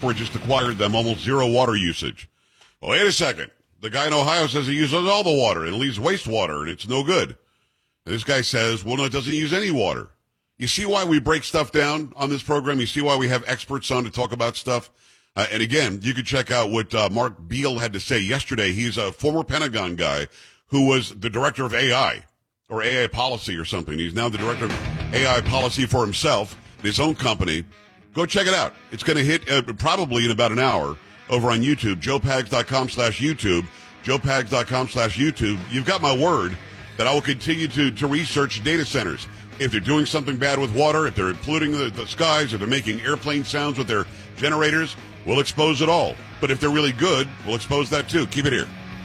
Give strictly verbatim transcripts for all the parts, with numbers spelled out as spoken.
where it just acquired them almost zero water usage. Well, wait a second. The guy in Ohio says he uses all the water and leaves wastewater, and it's no good. And this guy says, well, no, it doesn't use any water. You see why we break stuff down on this program? You see why we have experts on to talk about stuff? Uh, and again, you can check out what uh, Mark Beal had to say yesterday. He's a former Pentagon guy who was the director of A I, or A I policy or something. He's now the director of A I policy for himself, his own company. Go check it out. It's going to hit uh, probably in about an hour over on YouTube, joe pags dot com slash YouTube, joe pags dot com slash YouTube. You've got my word that I will continue to, to research data centers. If they're doing something bad with water, if they're polluting the, the skies, if they're making airplane sounds with their generators, we'll expose it all. But if they're really good, we'll expose that too. Keep it here.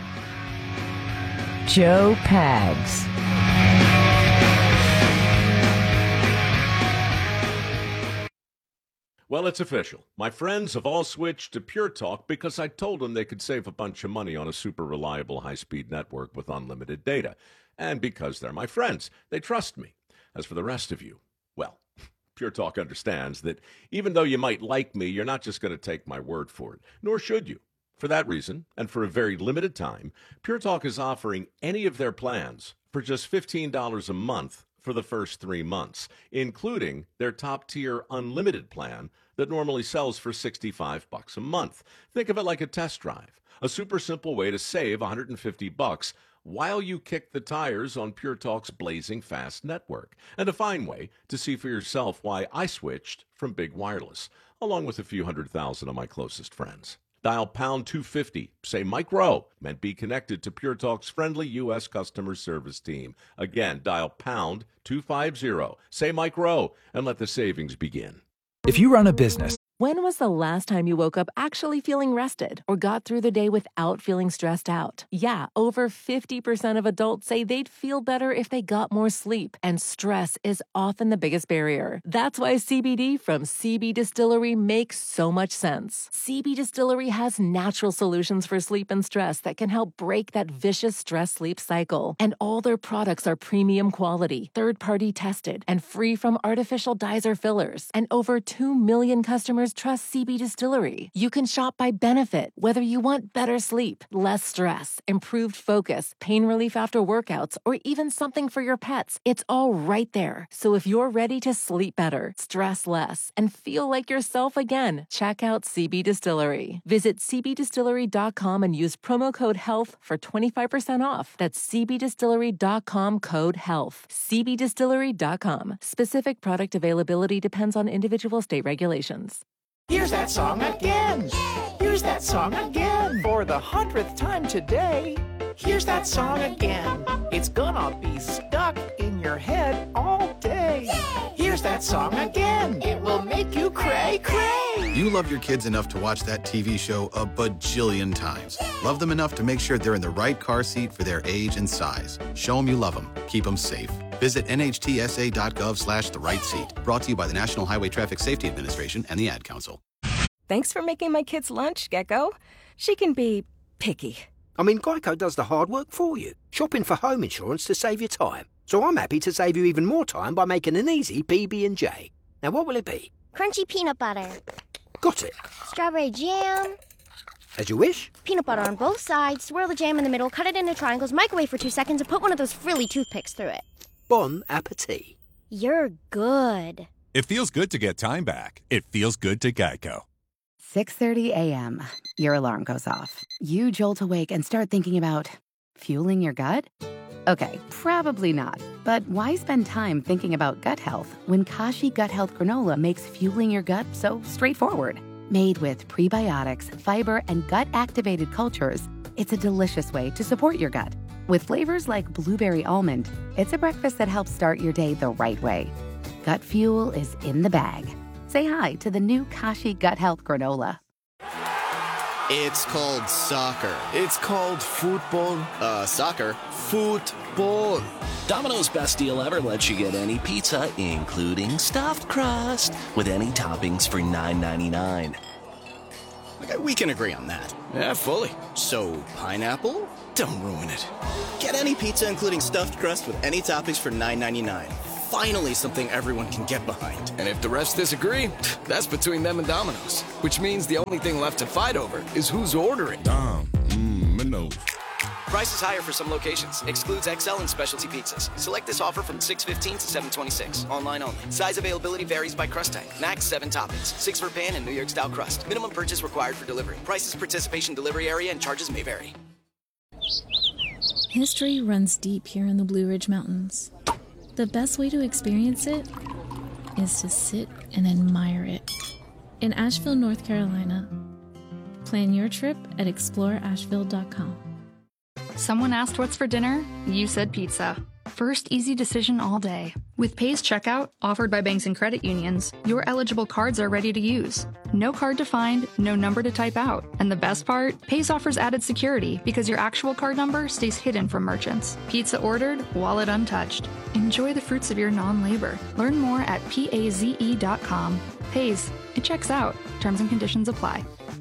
Joe Pags. Well, it's official. My friends have all switched to Pure Talk because I told them they could save a bunch of money on a super reliable high-speed network with unlimited data. And because they're my friends, they trust me. As for the rest of you, well, Pure Talk understands that even though you might like me, you're not just going to take my word for it, nor should you. For that reason, and for a very limited time, Pure Talk is offering any of their plans for just fifteen dollars a month for the first three months, including their top-tier unlimited plan that normally sells for sixty-five bucks a month. Think of it like a test drive, a super simple way to save one hundred fifty bucks while you kick the tires on Pure Talk's blazing fast network, and a fine way to see for yourself why I switched from big wireless, along with a few hundred thousand of my closest friends. Dial pound two fifty, say Mike Rowe, and be connected to Pure Talk's friendly U S customer service team. Again, dial pound two fifty, say Mike Rowe, and let the savings begin. If you run a business... When was the last time you woke up actually feeling rested or got through the day without feeling stressed out? Yeah, over fifty percent of adults say they'd feel better if they got more sleep, and stress is often the biggest barrier. That's why C B D from C B Distillery makes so much sense. C B Distillery has natural solutions for sleep and stress that can help break that vicious stress-sleep cycle. And all their products are premium quality, third-party tested, and free from artificial dyes or fillers. And over two million customers trust C B Distillery. You can shop by benefit, whether you want better sleep, less stress, improved focus, pain relief after workouts, or even something for your pets. It's all right there. So if you're ready to sleep better, stress less, and feel like yourself again, check out C B Distillery. Visit c b distillery dot com and use promo code HEALTH for twenty-five percent off. That's c b distillery dot com code HEALTH. c b distillery dot com. Specific product availability depends on individual state regulations. Here's that song again. Here's that song again. For the hundredth time today. Here's that song again. It's gonna be stuck in your head all day. Here's that song again. It will make you cray cray. You love your kids enough to watch that T V show a bajillion times. Love them enough to make sure they're in the right car seat for their age and size. Show them you love them. Keep them safe. Visit N H T S A dot gov slash the right seat. Brought to you by the National Highway Traffic Safety Administration and the Ad Council. Thanks for making my kids' lunch, Gecko. She can be picky. I mean, Geico does the hard work for you. Shopping for home insurance to save you time. So I'm happy to save you even more time by making an easy P B and J. Now, what will it be? Crunchy peanut butter. Got it. Strawberry jam. As you wish. Peanut butter on both sides, swirl the jam in the middle, cut it into triangles, microwave for two seconds, and put one of those frilly toothpicks through it. Bon appetit. You're good. It feels good to get time back. It feels good to Geico. six thirty a.m. Your alarm goes off. You jolt awake and start thinking about fueling your gut? Okay, probably not. But why spend time thinking about gut health when Kashi Gut Health Granola makes fueling your gut so straightforward? Made with prebiotics, fiber, and gut-activated cultures, it's a delicious way to support your gut. With flavors like blueberry almond, it's a breakfast that helps start your day the right way. Gut fuel is in the bag. Say hi to the new Kashi Gut Health Granola. It's called soccer. It's called football. Uh, soccer. Football. Domino's best deal ever lets you get any pizza, including stuffed crust, with any toppings for nine ninety-nine. Okay, we can agree on that. Yeah, fully. So, pineapple? Don't ruin it. Get any pizza, including stuffed crust, with any toppings for nine ninety-nine. Finally, something everyone can get behind. And if the refs disagree, that's between them and Domino's. Which means the only thing left to fight over is who's ordering. Dom, mmm, Minos. Price is higher for some locations. Excludes X L and specialty pizzas. Select this offer from six fifteen to seven twenty-six. Online only. Size availability varies by crust type. Max seven toppings. Six for pan and New York style crust. Minimum purchase required for delivery. Prices, participation, delivery area, and charges may vary. History runs deep here in the Blue Ridge Mountains. The best way to experience it is to sit and admire it. In Asheville, North Carolina. Plan your trip at explore asheville dot com. Someone asked what's for dinner? You said pizza. First easy decision all day. With Pays Checkout, offered by banks and credit unions, your eligible cards are ready to use. No card to find, no number to type out. And the best part? Pays offers added security because your actual card number stays hidden from merchants. Pizza ordered, wallet untouched. Enjoy the fruits of your non-labor. Learn more at paze dot com. Pays. It checks out. Terms and conditions apply.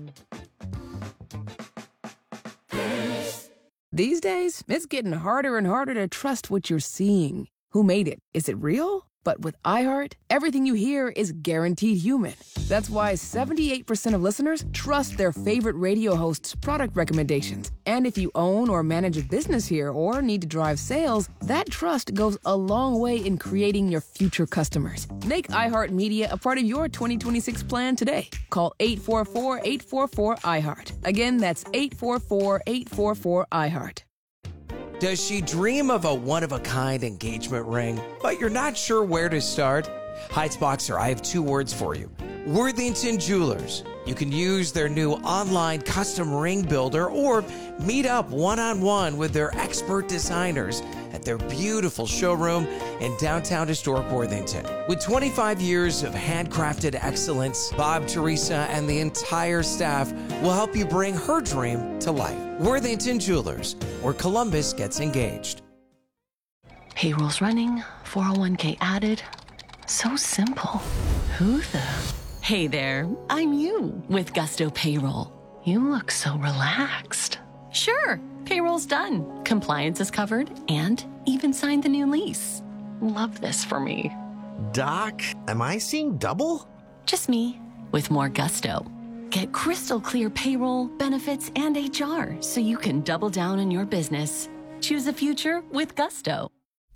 These days, it's getting harder and harder to trust what you're seeing. Who made it? Is it real? But with iHeart, everything you hear is guaranteed human. That's why seventy-eight percent of listeners trust their favorite radio host's product recommendations. And if you own or manage a business here or need to drive sales, that trust goes a long way in creating your future customers. Make iHeartMedia a part of your twenty twenty-six plan today. Call eight four four, eight four four, iHeart. Again, that's eight four four, eight four four, iHeart. Does she dream of a one-of-a-kind engagement ring, but you're not sure where to start? Heights Boxer, I have two words for you. Worthington Jewelers. You can use their new online custom ring builder or meet up one-on-one with their expert designers at their beautiful showroom in downtown historic Worthington. With twenty-five years of handcrafted excellence, Bob, Teresa, and the entire staff will help you bring her dream to life. Worthington Jewelers, where Columbus gets engaged. Payroll's running, four oh one k added. So simple. Who the? Hey there, I'm you with Gusto Payroll. You look so relaxed. Sure, payroll's done. Compliance is covered and even signed the new lease. Love this for me. Doc, am I seeing double? Just me with more gusto. Get crystal clear payroll, benefits, and H R so you can double down on your business. Choose a future with Gusto.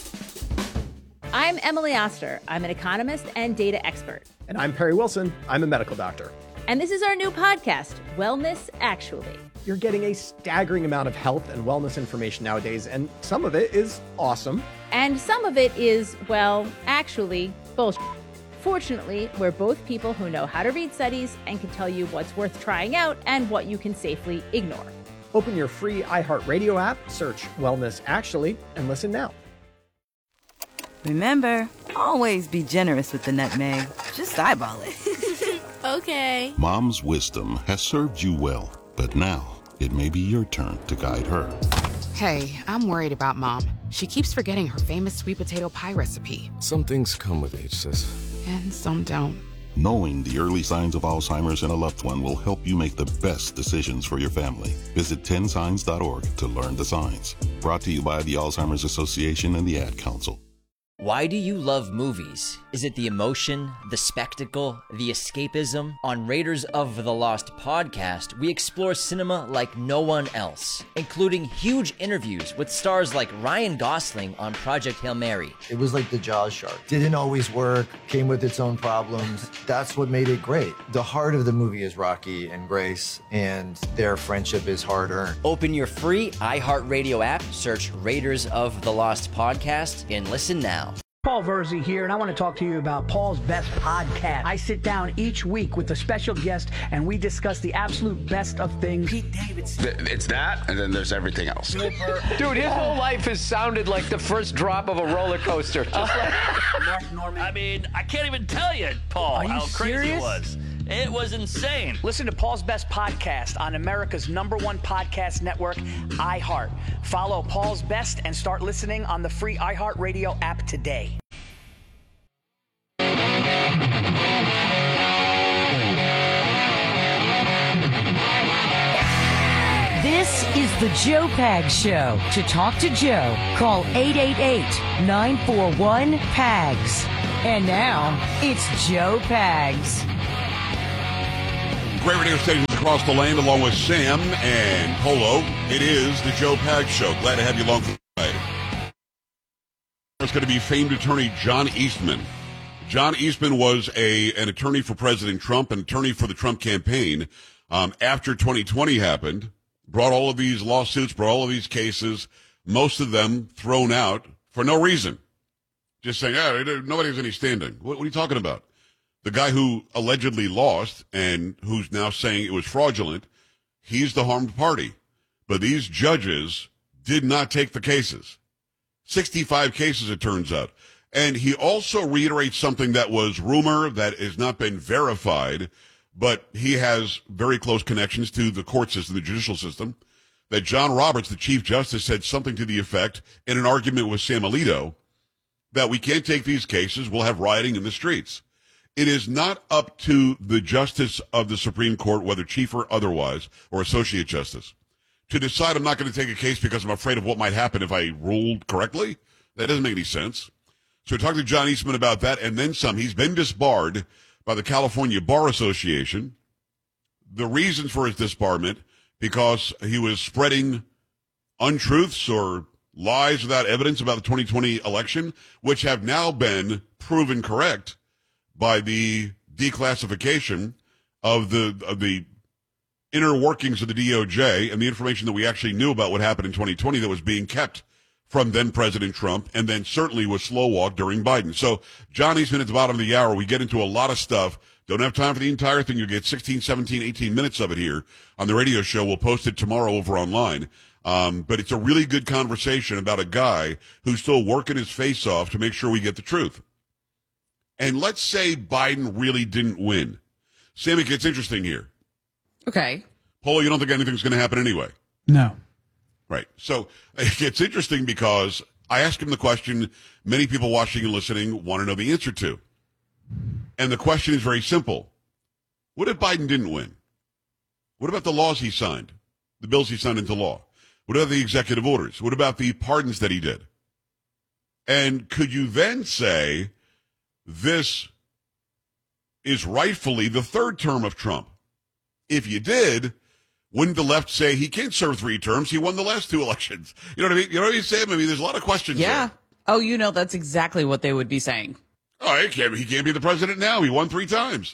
I'm Emily Oster. I'm an economist and data expert. And I'm Perry Wilson. I'm a medical doctor. And this is our new podcast, Wellness Actually. You're getting a staggering amount of health and wellness information nowadays, and some of it is awesome. And some of it is, well, actually, bullshit. Fortunately, we're both people who know how to read studies and can tell you what's worth trying out and what you can safely ignore. Open your free iHeartRadio app, search Wellness Actually, and listen now. Remember, always be generous with the nutmeg. Just eyeball it. Okay. Mom's wisdom has served you well, but now it may be your turn to guide her. Hey, I'm worried about Mom. She keeps forgetting her famous sweet potato pie recipe. Some things come with age, sis. And some don't. Knowing the early signs of Alzheimer's in a loved one will help you make the best decisions for your family. Visit ten signs dot org to learn the signs. Brought to you by the Alzheimer's Association and the Ad Council. Why do you love movies? Is it the emotion, the spectacle, the escapism? On Raiders of the Lost podcast, we explore cinema like no one else, including huge interviews with stars like Ryan Gosling on Project Hail Mary. It was like the Jaws shark. Didn't always work, came with its own problems. That's what made it great. The heart of the movie is Rocky and Grace, and their friendship is hard-earned. Open your free iHeartRadio app, search Raiders of the Lost podcast, and listen now. Paul Verzi here, and I want to talk to you about Paul's Best Podcast. I sit down each week with a special guest, and we discuss the absolute best of things. Pete Davidson. It's that, and then there's everything else. Dude, his whole life has sounded like the first drop of a roller coaster. Just like Mark Norman. I mean, I can't even tell you, Paul, Are you how crazy serious? it was. It was insane. Listen to Paul's Best Podcast on America's number one podcast network, iHeart. Follow Paul's Best and start listening on the free iHeartRadio app today. This is the Joe Pags Show. To talk to Joe, call eight eight eight, nine four one, P A G S. And now, it's Joe Pags. Great radio stations across the land, along with Sam and Polo. It is the Joe Pags Show. Glad to have you along for the ride. There's going to be famed attorney John Eastman. John Eastman was a an attorney for President Trump, an attorney for the Trump campaign. Um, after twenty twenty happened, brought all of these lawsuits, brought all of these cases, most of them thrown out for no reason. Just saying, oh, nobody has any standing. What, what are you talking about? The guy who allegedly lost and who's now saying it was fraudulent, he's the harmed party. But these judges did not take the cases. sixty-five cases, it turns out. And he also reiterates something that was rumor that has not been verified, but he has very close connections to the court system, the judicial system, that John Roberts, the Chief Justice, said something to the effect in an argument with Sam Alito that we can't take these cases, we'll have rioting in the streets. It is not up to the justice of the Supreme Court, whether chief or otherwise, or associate justice, to decide I'm not going to take a case because I'm afraid of what might happen if I ruled correctly. That doesn't make any sense. So talk to John Eastman about that, and then some. He's been disbarred by the California Bar Association. The reasons for his disbarment, because he was spreading untruths or lies without evidence about the twenty twenty election, which have now been proven correct by the declassification of the of the inner workings of the D O J and the information that we actually knew about what happened in twenty twenty that was being kept from then President Trump, and then certainly was slow walked during Biden. So John Eastman at the bottom of the hour. We get into a lot of stuff. Don't have time for the entire thing. You'll get sixteen, seventeen, eighteen minutes of it here on the radio show. We'll post it tomorrow over online. Um, but it's a really good conversation about a guy who's still working his face off to make sure we get the truth. And let's say Biden really didn't win. Sam, it gets interesting here. Okay. Polo, you don't think anything's going to happen anyway? No. Right. So it gets interesting because I asked him the question many people watching and listening want to know the answer to. And the question is very simple. What if Biden didn't win? What about the laws he signed, the bills he signed into law? What about the executive orders? What about the pardons that he did? And could you then say this is rightfully the third term of Trump? If you did, wouldn't the left say he can't serve three terms? He won the last two elections. You know what I mean? You know what I'm saying? I mean, there's a lot of questions Yeah. there. Oh, you know, that's exactly what they would be saying. Oh, he can't, he can't be the president now. He won three times.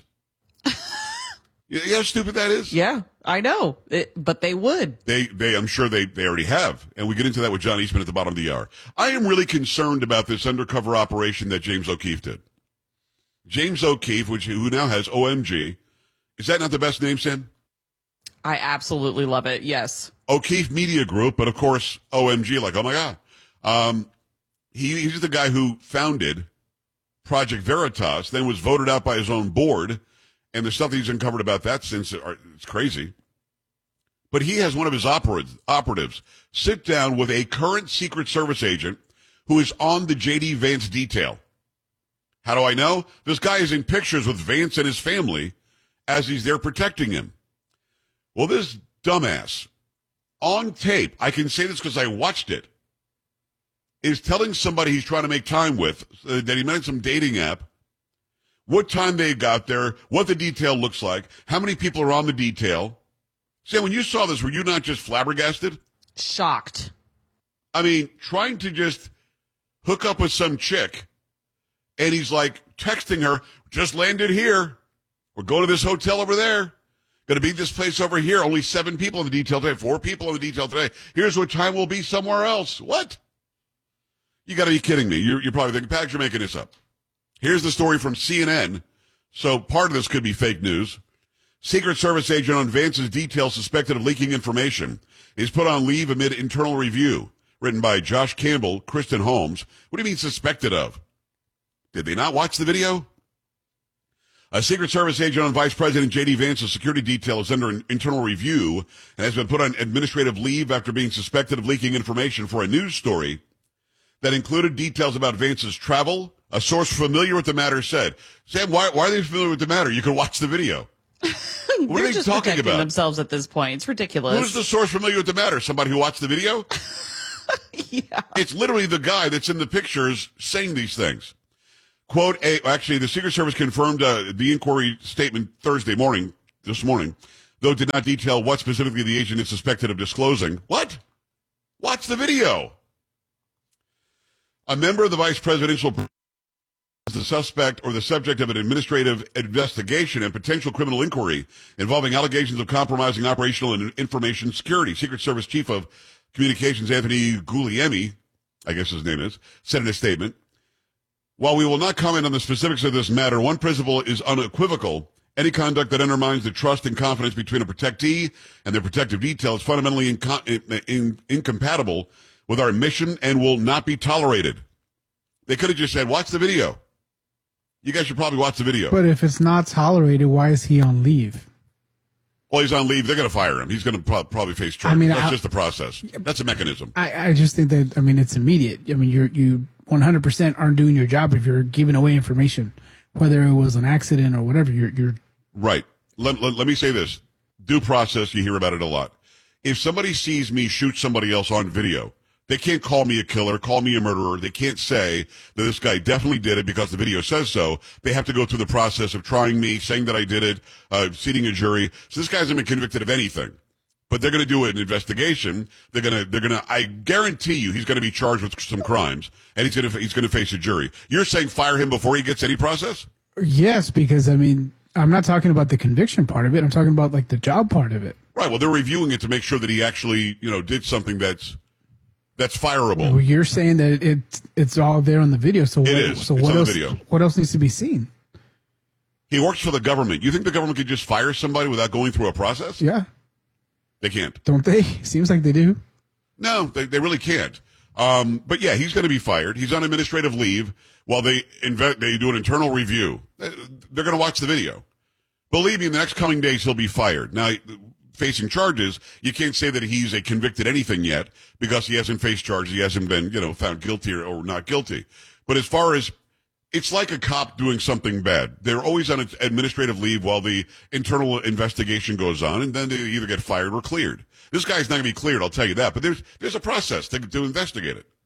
You know how stupid that is? Yeah, I know. It, but they would. They, they, I'm sure they, they already have. And we get into that with John Eastman at the bottom of the hour. I am really concerned about this undercover operation that James O'Keefe did. James O'Keefe, which who now has O M G. Is that not the best name, Sam? I absolutely love it. Yes. O'Keefe Media Group, but of course, O M G, like, oh my God. Um, he, he's the guy who founded Project Veritas, then was voted out by his own board. And the stuff that he's uncovered about that since, it's crazy. But he has one of his operatives, operatives sit down with a current Secret Service agent who is on the J D Vance detail. How do I know? This guy is in pictures with Vance and his family as he's there protecting him. Well, this dumbass, on tape, I can say this because I watched it, is telling somebody he's trying to make time with, uh, that he met some dating app, what time they got there, what the detail looks like, how many people are on the detail. Sam, when you saw this, were you not just flabbergasted? Shocked. I mean, trying to just hook up with some chick, and he's like texting her, just landed here. We're going to this hotel over there. Going to be this place over here. Only seven people in the detail today, four people in the detail today. Here's what time we'll be somewhere else. What? You got to be kidding me. You're, you're probably thinking, Pags, you're making this up. Here's the story from C N N. So part of this could be fake news. Secret Service agent on Vance's detail suspected of leaking information is put on leave amid internal review. Written by Josh Campbell, Kristen Holmes. What do you mean suspected of? Did they not watch the video? A Secret Service agent on Vice President J D Vance's security detail is under an internal review and has been put on administrative leave after being suspected of leaking information for a news story that included details about Vance's travel. A source familiar with the matter said, Sam, why, why are they familiar with the matter? You can watch the video. What are They're they just talking protecting about? themselves at this point. It's ridiculous. Who's the source familiar with the matter? Somebody who watched the video? Yeah. It's literally the guy that's in the pictures saying these things. Quote, a, actually, the Secret Service confirmed uh, the inquiry statement Thursday morning, this morning, though it did not detail what specifically the agent is suspected of disclosing. What? Watch the video. A member of the vice presidential is the suspect or the subject of an administrative investigation and potential criminal inquiry involving allegations of compromising operational and information security. Secret Service Chief of Communications Anthony Guglielmi, I guess his name is, said in a statement, while we will not comment on the specifics of this matter, one principle is unequivocal. Any conduct that undermines the trust and confidence between a protectee and their protective detail is fundamentally inco- in, in, incompatible with our mission and will not be tolerated. They could have just said, watch the video. You guys should probably watch the video. But if it's not tolerated, why is he on leave? Well, he's on leave. They're going to fire him. He's going to pro- probably face charges. I mean, That's I- just the process. That's a mechanism. I, I just think that, I mean, it's immediate. I mean, you're, you one hundred percent aren't doing your job if you're giving away information, whether it was an accident or whatever. You're, you're Right. Let, let, let me say this. Due process, you hear about it a lot. If somebody sees me shoot somebody else on video, they can't call me a killer, call me a murderer. They can't say that this guy definitely did it because the video says so. They have to go through the process of trying me, saying that I did it, uh, seating a jury. So this guy hasn't been convicted of anything. But they're going to do an investigation. They're going to, they're going to, I guarantee you he's going to be charged with some crimes and he's going to, he's going to face a jury. You're saying fire him before he gets any process? yes, because I mean, I'm not talking about the conviction part of it. I'm talking about like the job part of it. Right. Well, they're reviewing it to make sure that he actually, you know, did something that's, that's fireable. Well, you're saying that it it's all there on the video. So It what, is. So It's what on the else? video. What else needs to be seen? He works for the government. You think the government could just fire somebody without going through a process? Yeah, They can't. don't they? Seems like they do. No, they, they really can't. Um, but yeah, he's going to be fired. He's on administrative leave while they inve- they do an internal review. They're going to watch the video. Believe me, in the next coming days, he'll be fired. Now, facing charges, you can't say that he's a convicted anything yet because he hasn't faced charges. He hasn't been, you know, found guilty or, or not guilty. But as far as, it's like a cop doing something bad. They're always on administrative leave while the internal investigation goes on, and then they either get fired or cleared. This guy's not going to be cleared, I'll tell you that. But there's there's a process to, to investigate it.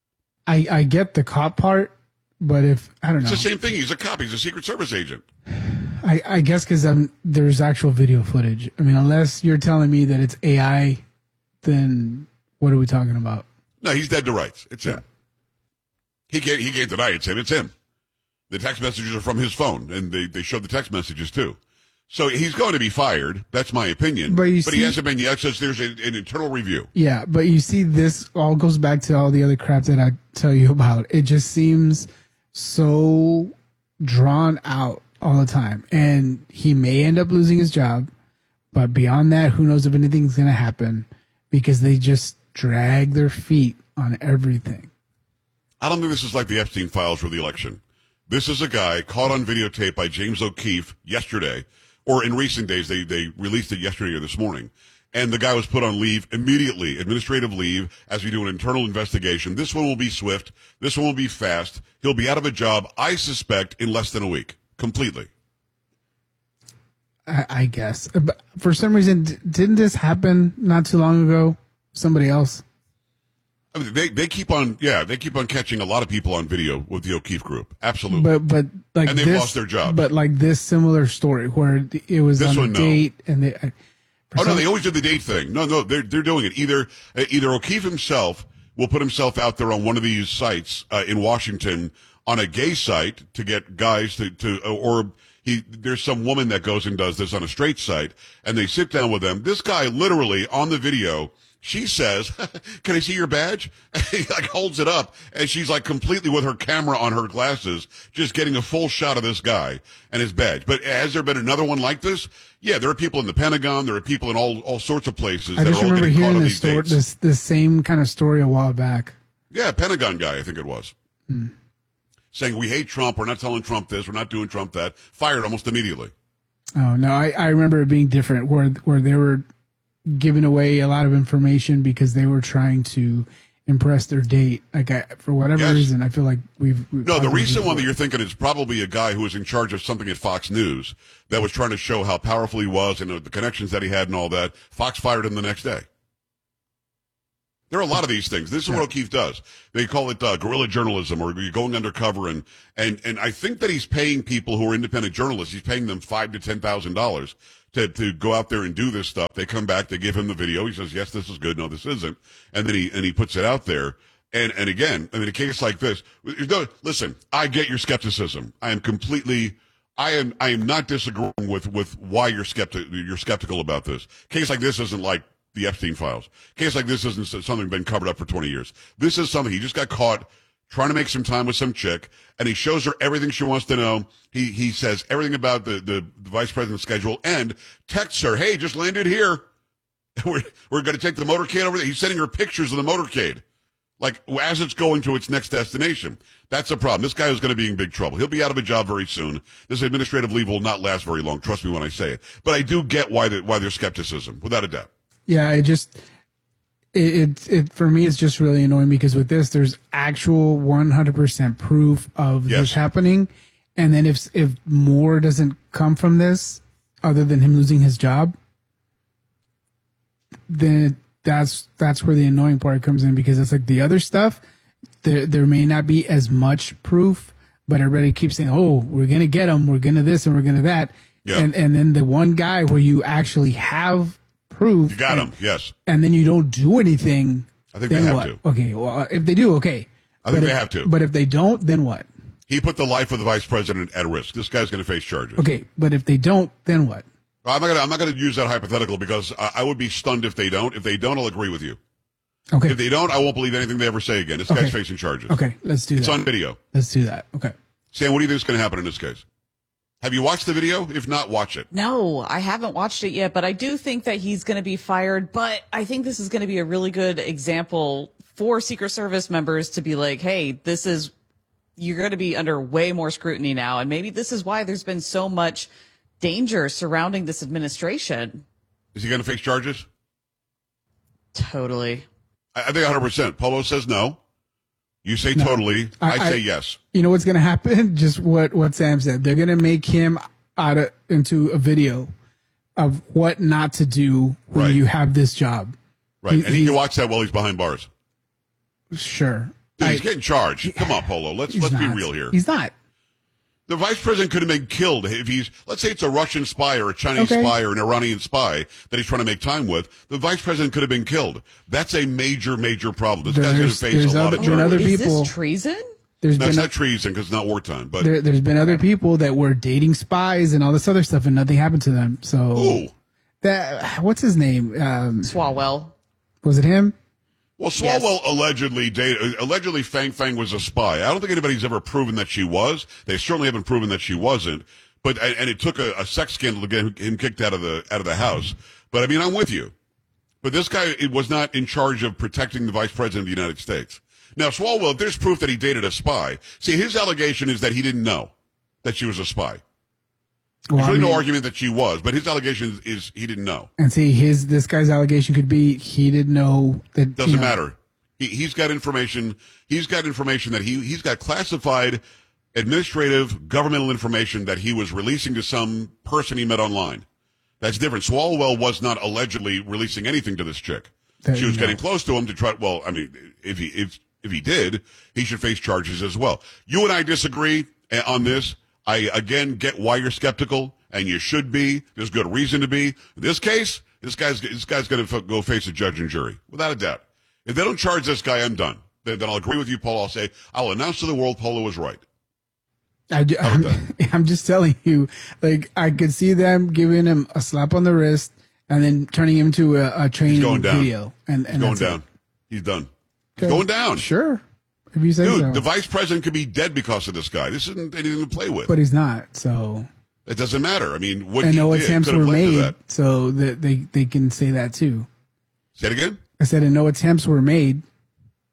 I I get the cop part, but if I don't It's know, the same thing. He's a cop. He's a Secret Service agent. I I guess because um there's actual video footage. I mean, unless you're telling me that it's A I, then what are we talking about? No, he's dead to rights. It's him. He can't he can't deny it's him. It's him. The text messages are from his phone, and they, they showed the text messages too. So he's going to be fired. That's my opinion. But you but see- he hasn't been yet, since there's a, an internal review. Yeah, but you see, this all goes back to all the other crap that I tell you about. It just seems so drawn out all the time. And he may end up losing his job, but beyond that, who knows if anything's going to happen because they just drag their feet on everything. I don't think this is like the Epstein files for the election. This is a guy caught on videotape by James O'Keefe yesterday, or in recent days, they, they released it yesterday or this morning. And the guy was put on leave immediately, administrative leave, as we do an internal investigation. This one will be swift. This one will be fast. He'll be out of a job, I suspect, in less than a week. Completely. I, I guess. But for some reason, d- didn't this happen not too long ago? Somebody else? I mean, they, they keep on, yeah, they keep on catching a lot of people on video with the O'Keefe group. Absolutely. But but like and they've this, lost their job. But like this similar story where it was This on one, a no. date and they. I- for Oh, no, some- they always do the date thing. No, no, they're, they're doing it. Either, uh, either O'Keefe himself will put himself out there on one of these sites, uh, in Washington on a gay site to get guys to, to, or he, there's some woman that goes and does this on a straight site and they sit down with them. This guy literally on the video, she says, can I see your badge? And he like holds it up and she's like completely with her camera on her glasses, just getting a full shot of this guy and his badge. But has there been another one like this? Yeah, there are people in the Pentagon. There are people in all, all sorts of places I that just are all remember getting caught hearing on this these story, dates. this this same kind of story a while back. Yeah, Pentagon guy, I think it was. Hmm. Saying, we hate Trump. We're not telling Trump this. We're not doing Trump that. Fired almost immediately. Oh no, I, I remember it being different where where they were giving away a lot of information because they were trying to impressed or date. Like I, for whatever Yes. reason, I feel like we've, we've No, the talked about recent this one that before. you're thinking is probably a guy who was in charge of something at Fox News that was trying to show how powerful he was and the connections that he had and all that. Fox fired him the next day. There are a lot of these things. This is what O'Keefe does. They call it uh, guerrilla journalism, or you're going undercover, and and and I think that he's paying people who are independent journalists. He's paying them five to ten thousand dollars to to go out there and do this stuff. They come back, they give him the video. He says, "Yes, this is good. No, this isn't," and then he and he puts it out there. And and again, I mean, a case like this. No, listen, I get your skepticism. I am completely. I am I am not disagreeing with with why you're skeptic. You're skeptical about this. Case like this isn't like the Epstein files. Case like this isn't something that's been covered up for twenty years. This is something he just got caught trying to make some time with some chick, and he shows her everything she wants to know. He he says everything about the, the, the vice president's schedule and texts her, hey, just landed here. We're, we're going to take the motorcade over there. He's sending her pictures of the motorcade, like as it's going to its next destination. That's a problem. This guy is going to be in big trouble. He'll be out of a job very soon. This administrative leave will not last very long. Trust me when I say it. But I do get why the, why there's skepticism, without a doubt. Yeah, it just it, it it for me it's just really annoying because with this there's actual one hundred percent proof of Yes. this happening, and then if if more doesn't come from this other than him losing his job, then that's that's where the annoying part comes in, because it's like the other stuff there there may not be as much proof, but everybody keeps saying, oh, we're gonna get him, we're gonna this and we're gonna that, Yeah. and and then the one guy where you actually have proof, You got and- him, yes. and then you don't do anything. I think then they have what? to. Okay, well, if they do, okay. I think But they if- have to. But if they don't, then what? He put the life of the vice president at risk. This guy's going to face charges. Okay, but if they don't, then what? I'm not going to. I'm not going to use that hypothetical because I, I would be stunned if they don't. If they don't, I'll agree with you. Okay. If they don't, I won't believe anything they ever say again. This Okay. guy's facing charges. Okay, let's do It's that. on video. Let's do that. Okay. Sam, what do you think is going to happen in this case? Have you watched the video? If not, watch it. No, I haven't watched it yet, but I do think that he's going to be fired. But I think this is going to be a really good example for Secret Service members to be like, hey, this is, you're going to be under way more scrutiny now. And maybe this is why there's been so much danger surrounding this administration. Is he going to face charges? Totally. I, I think one hundred percent. Polo says no. You say No. totally. I, I- say I- yes. You know what's going to happen? Just what, what Sam said. They're going to make him out of, into a video of what not to do when Right. you have this job. Right. He- and he he's- can watch that while he's behind bars. Sure. Dude, he's I- getting charged. Come on, Polo. Let's He's let's be not. real here. He's not. The vice president could have been killed if he's, let's say it's a Russian spy or a Chinese Okay. spy or an Iranian spy that he's trying to make time with. The vice president could have been killed. That's a major, major problem. This guy's going to There's- face there's a lot other- of been charges. other Is people- this treason? There's No, been it's a- not treason because it's not wartime. But there, there's been other people that were dating spies and all this other stuff, and nothing happened to them. So Ooh. that what's his name? Um, Swalwell. Was it him? Well, Swalwell allegedly dated, allegedly Fang Fang was a spy. I don't think anybody's ever proven that she was. They certainly haven't proven that she wasn't. But and and it took a, a sex scandal to get him kicked out of the out of the house. But I mean, I'm with you. But this guy it was not in charge of protecting the vice president of the United States. Now, Swalwell, if there's proof that he dated a spy, see, his allegation is that he didn't know that she was a spy. Well, There's I really no mean- argument that she was, but his allegation is, is he didn't know. And see, his this guy's allegation could be he didn't know that. Doesn't you know, matter. He, he's got information. He's got information that he he's got classified, administrative, governmental information that he was releasing to some person he met online. That's different. Swalwell was not allegedly releasing anything to this chick. There She you was go. getting close to him to try. Well, I mean, if he if if he did, he should face charges as well. You and I disagree uh, on this. I again get why you're skeptical, and you should be. There's good reason to be. In this case, this guy's this guy's going to go face a judge and jury without a doubt. If they don't charge this guy, I'm done. Then, then I'll agree with you, Paul. I'll say I'll announce to the world Polo was right. I, am I'm just telling you, like I could see them giving him a slap on the wrist and then turning him to a, a training He's going down. video, and, and He's going that's it. down. He's done. He's Okay. going down. Sure, if you say Dude, so. the vice president could be dead because of this guy. This isn't anything to play with. But he's not. So It doesn't matter. I mean, what and he no did attempts could have were led to made, that. so that they they can say that too. Say it again? I said, and no attempts were made.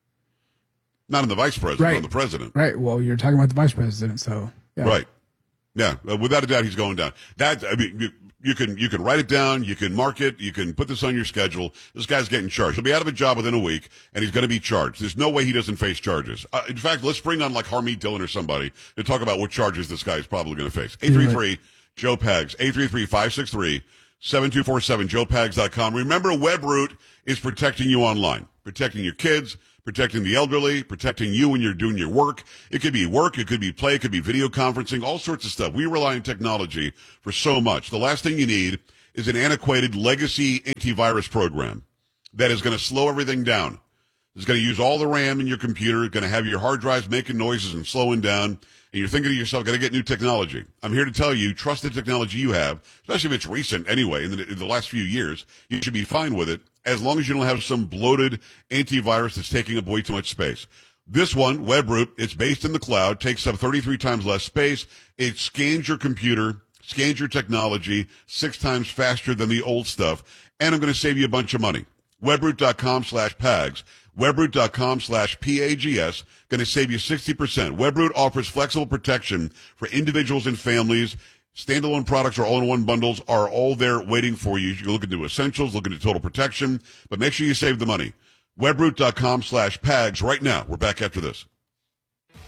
Not on the vice president, Right. on the president. Right. Well, you're talking about the vice president, so yeah. Right. Yeah, uh, without a doubt, he's going down. That I mean, you, you can you can write it down, you can mark it, you can put this on your schedule. This guy's getting charged. He'll be out of a job within a week, and he's going to be charged. There's no way he doesn't face charges. Uh, in fact, let's bring on like Harmeet Dillon or somebody to talk about what charges this guy is probably going to face. eight three three, Joe Pags, eight three three, five six three, seven two four seven, joe pags dot com. Remember, WebRoot is protecting you online, protecting your kids, protecting the elderly, protecting you when you're doing your work. It could be work, it could be play, it could be video conferencing, all sorts of stuff. We rely on technology for so much. The last thing you need is an antiquated legacy antivirus program that is going to slow everything down. It's going to use all the RAM in your computer, going to have your hard drives making noises and slowing down, and you're thinking to yourself, got to get new technology. I'm here to tell you, trust the technology you have, especially if it's recent anyway, in the, in the last few years. You should be fine with it, as long as you don't have some bloated antivirus that's taking up way too much space. This one, WebRoot, it's based in the cloud, takes up thirty-three times less space. It scans your computer, scans your technology six times faster than the old stuff, and I'm going to save you a bunch of money. WebRoot.com slash PAGS. WebRoot.com slash P A G S. Going to save you sixty percent. WebRoot offers flexible protection for individuals and families. Standalone products or all-in-one bundles are all there waiting for you. You can look into essentials, look into total protection, but make sure you save the money. WebRoot.com slash PAGS right now. We're back after this.